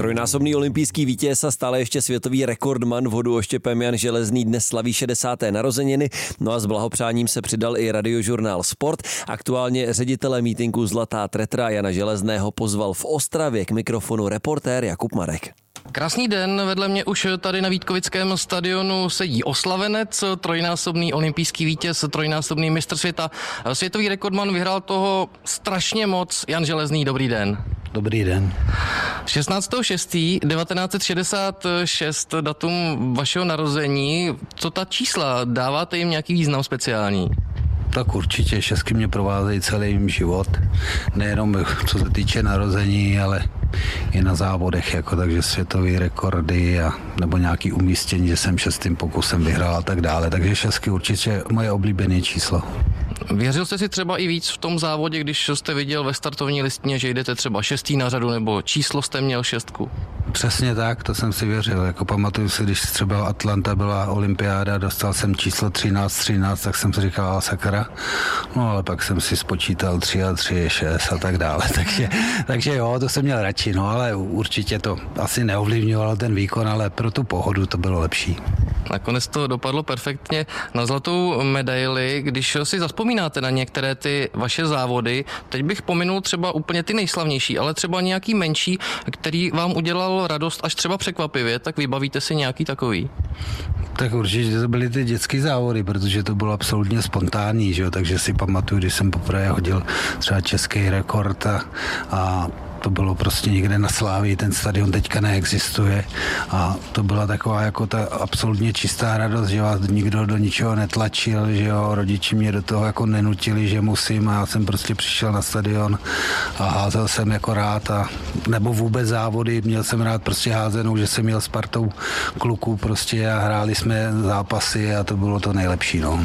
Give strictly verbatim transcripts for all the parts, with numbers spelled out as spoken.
Trojnásobný olympijský vítěz a stále ještě světový rekordman vodu oštěpem Jan Železný dnes slaví šedesáté narozeniny. No a s blahopřáním se přidal i radiožurnál Sport. Aktuálně ředitele mítinku Zlatá tretra Jana Železného pozval v Ostravě k mikrofonu reportér Jakub Marek. Krásný den, vedle mě už tady na Vítkovickém stadionu sedí oslavenec, trojnásobný olympijský vítěz, trojnásobný mistr světa. Světový rekordman, vyhrál toho strašně moc. Jan Železný, dobrý den. Dobrý den. šestnáctého šestého devatenáct set šedesát šest, datum vašeho narození. Co ta čísla? Dáváte jim nějaký význam speciální? Tak určitě, šestky mě provázejí celý život. Nejenom co se týče narození, ale i na závodech, jako takže světové rekordy a nebo nějaký umístění, že jsem šestým pokusem vyhrál a tak dále. Takže šestky určitě moje oblíbené číslo. Věřil jste si třeba i víc v tom závodě, když jste viděl ve startovní listině, že jdete třeba šestý na řadu, nebo číslo jste měl šestku? Přesně tak, to jsem si věřil. Jako pamatuju si, když třeba Atlanta byla olympiáda, dostal jsem číslo třináct třináct, tak jsem si říkal, sakra. No ale pak jsem si spočítal tři a tři, šest a tak dále. Takže, takže jo, to jsem měl radši, no ale určitě to asi neovlivňovalo ten výkon, ale pro tu pohodu to bylo lepší. Nakonec to dopadlo perfektně na zlatou medaili. Když si zavzpomínáte na některé ty vaše závody, teď bych pominul třeba úplně ty nejslavnější, ale třeba nějaký menší, který vám udělal radost až třeba překvapivě, tak vybavíte si nějaký takový? Tak určitě to byly ty dětské závody, protože to bylo absolutně spontánní, že jo? Takže si pamatuju, když jsem poprvé hodil třeba český rekord a, a to bylo prostě někde na Slávii, ten stadion teďka neexistuje a to byla taková jako ta absolutně čistá radost, že vás nikdo do ničeho netlačil, že jo, rodiči mě do toho jako nenutili, že musím a já jsem prostě přišel na stadion a házel jsem jako rád a nebo vůbec závody, měl jsem rád prostě házenou, že jsem měl s partou kluků prostě a hráli jsme zápasy a to bylo to nejlepší, no.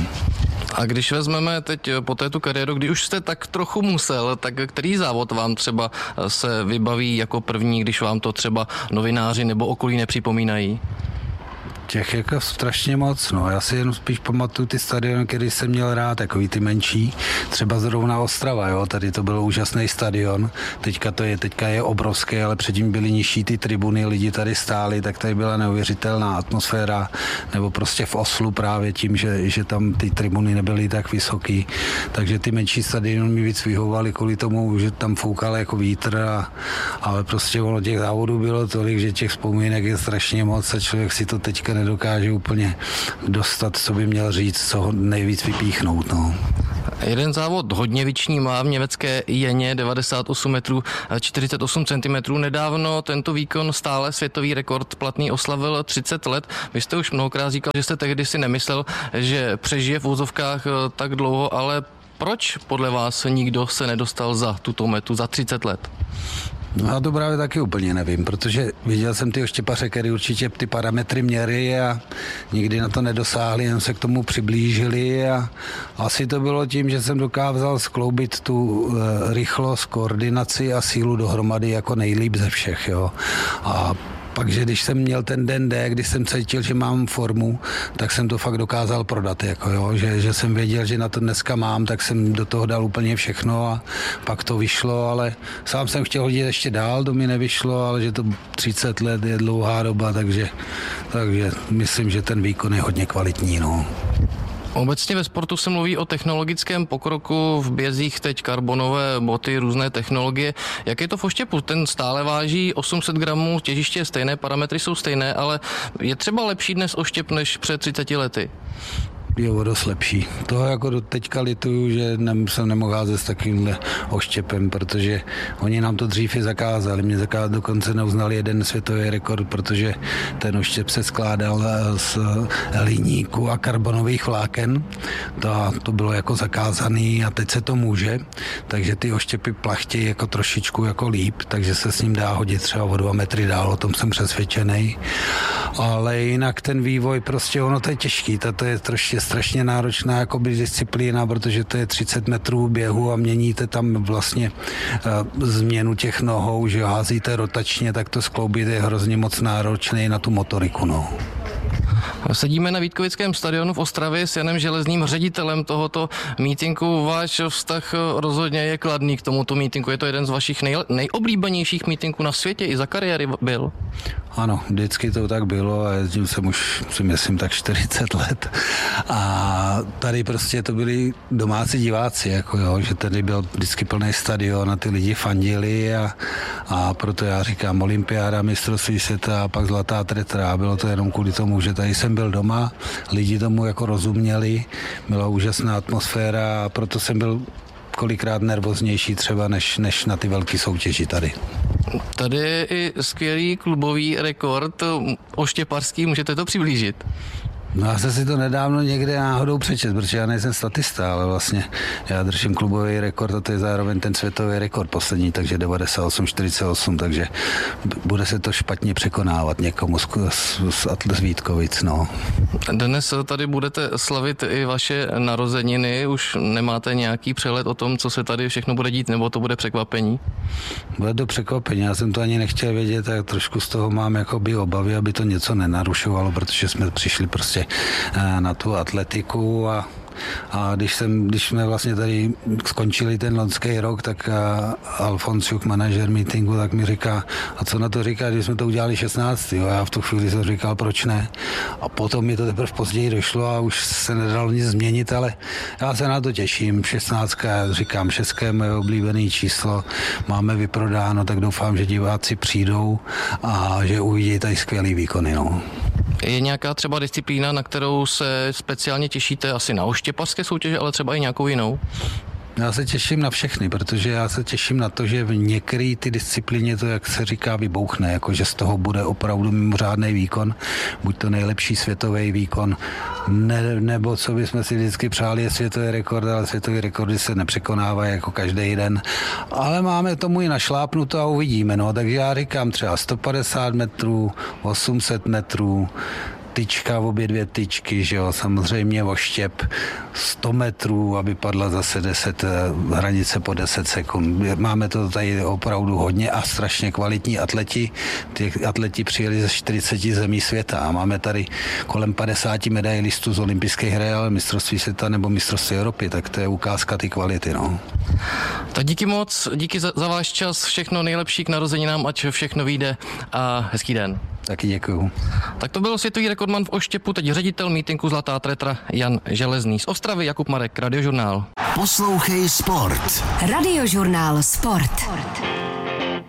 A když vezmeme teď po této kariéru, kdy už jste tak trochu musel, tak který závod vám třeba se vybaví jako první, když vám to třeba novináři nebo okolí nepřipomínají? Těch jako strašně moc, no. Já si jen spíš pamatuju ty stadiony, který jsem měl rád, takový ty menší, třeba zrovna Ostrava, jo, tady to byl úžasný stadion, teďka to je, teďka je obrovský, ale předtím byly nižší ty tribuny, lidi tady stáli, tak tady byla neuvěřitelná atmosféra, nebo prostě v Oslu právě tím, že, že tam ty tribuny nebyly tak vysoký, takže ty menší stadiony mi víc vyhovovaly kvůli tomu, že tam foukal jako vítr, a, ale prostě ono těch závodů bylo tolik, že těch vzpomínek je strašně moc a člověk si to teďka nedokáže úplně dostat, co by měl říct, co ho nejvíc vypíchnout. No. Jeden závod hodně vyční má v německé Jeně, devadesát osm metrů čtyřicet osm centimetrů. Nedávno tento výkon stále světový rekord platný oslavil třicet let. Vy jste už mnohokrát říkal, že jste tehdy si nemyslel, že přežije v úzovkách tak dlouho, ale proč podle vás nikdo se nedostal za tuto metu za třicet let? No já to právě taky úplně nevím, protože viděl jsem ty oštěpaře, který určitě ty parametry měry a nikdy na to nedosáhli, jen se k tomu přiblížili a asi to bylo tím, že jsem dokázal skloubit tu e, rychlost, koordinaci a sílu dohromady jako nejlíp ze všech, jo. A pak, že když jsem měl ten den D, když jsem cítil, že mám formu, tak jsem to fakt dokázal prodat, jako jo, že, že jsem věděl, že na to dneska mám, tak jsem do toho dal úplně všechno a pak to vyšlo, ale sám jsem chtěl hodit ještě dál, to mi nevyšlo, ale že to třicet let je dlouhá doba, takže, takže myslím, že ten výkon je hodně kvalitní, no. Obecně ve sportu se mluví o technologickém pokroku, v bězích teď karbonové boty, různé technologie. Jak je to v oštěpu? Ten stále váží osm set gramů, těžiště je stejné, parametry jsou stejné, ale je třeba lepší dnes oštěp než před třiceti lety? Je o dost lepší. Toho jako do teďka lituju, že nem, jsem nemohl házet s takovýmhle oštěpem, protože oni nám to dřív i zakázali. Mě zakázali, dokonce neuznali jeden světový rekord, protože ten oštěp se skládal z hliníku a karbonových vláken. To, to bylo jako zakázaný a teď se to může, takže ty oštěpy plachtějí jako trošičku jako líp, takže se s ním dá hodit třeba o dva metry dál, o tom jsem přesvědčený. Ale jinak ten vývoj, prostě ono to je těžký, to je trošku strašně náročná jakoby disciplína, protože to je třicet metrů běhu a měníte tam vlastně uh, změnu těch nohou, že házíte rotačně, tak to skloubit je hrozně moc náročný na tu motoriku. No. Sedíme na Vítkovickém stadionu v Ostravě s Janem Železným, ředitelem tohoto mítinku. Váš vztah rozhodně je kladný k tomuto mítinku. Je to jeden z vašich nej, nejoblíbenějších mítinků na světě, i za kariéry byl? Ano, vždycky to tak bylo a jezdím jsem už, si myslím, tak čtyřicet let. A tady prostě to byli domácí diváci, jako jo, že tady byl vždycky plný stadion a ty lidi fandili a, a proto já říkám olympiáda, mistrovství světa a pak zlatá tretra. Bylo to jenom kvůli tomu, že tady jsem byl doma, lidi tomu jako rozuměli, byla úžasná atmosféra a proto jsem byl kolikrát nervóznější třeba než, než na ty velké soutěži tady. Tady je i skvělý klubový rekord oštěparský, můžete to přiblížit? No já jsem si to nedávno někde náhodou přečet, protože já nejsem statista, ale vlastně já držím klubový rekord a to je zároveň ten světový rekord poslední, takže devadesát osm čtyřicet osm, takže bude se to špatně překonávat někomu z, z, z Vítkovic, no. Dnes tady budete slavit i vaše narozeniny, už nemáte nějaký přehled o tom, co se tady všechno bude dít, nebo to bude překvapení? Bude to překvapení, já jsem to ani nechtěl vědět, tak trošku z toho mám jakoby obavy, aby to něco nenarušovalo, protože jsme přišli prostě na tu atletiku a A když, jsem, když jsme vlastně tady skončili ten loňský rok, tak Alfonsiuk, manažer meetingu, tak mi říká, a co na to říká, když jsme to udělali šestnáct. Jo? Já v tu chvíli jsem říkal, proč ne. A potom mi to teprve později došlo a už se nedalo nic změnit, ale já se na to těším. šestnáct, říkám, šestké je moje oblíbené číslo, máme vyprodáno, tak doufám, že diváci přijdou a že uvidí tady skvělý výkony. No. Je nějaká třeba disciplína, na kterou se speciálně těšíte, asi na oštěpařské soutěže, ale třeba i nějakou jinou? Já se těším na všechny, protože já se těším na to, že v některé ty disciplíně to, jak se říká, vybouchne, jako že z toho bude opravdu mimořádný výkon, buď to nejlepší světový výkon, ne, nebo co bychom si vždycky přáli, je světový rekord, ale světový rekordy se nepřekonávají jako každý den. Ale máme tomu i našlápnuto a uvidíme, no, takže já říkám třeba sto padesát metrů, osm set metrů, tyčka, obě dvě tyčky, že jo, samozřejmě oštěp sto metrů, aby padla zase deset, hranice po deset sekund. Máme to tady opravdu hodně a strašně kvalitní atleti. Ty atleti přijeli ze čtyřiceti zemí světa a máme tady kolem padesáti medailistů z olympijských her, ale mistrovství světa nebo mistrovství Evropy, tak to je ukázka ty kvality, no. Tak díky moc, díky za, za váš čas, všechno nejlepší k narozeninám, ať všechno vyjde a hezký den. Taky děkuju. Tak to byl světový rekordman v oštěpu, teď ředitel mítinku Zlatá tretra Jan Železný. Z Ostravy Jakub Marek, Radiožurnál. Poslouchej sport. Radiožurnál Sport.